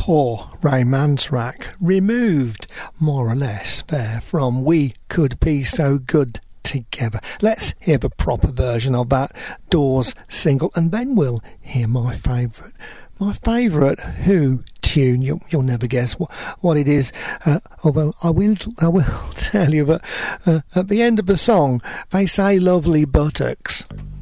poor Ray Manzarek, removed more or less there from We Could Be So Good Together. Let's hear the proper version of that Doors single, and then we'll hear my favourite Who tune. You'll never guess what it is, although I will tell you that at the end of the song they say lovely buttocks.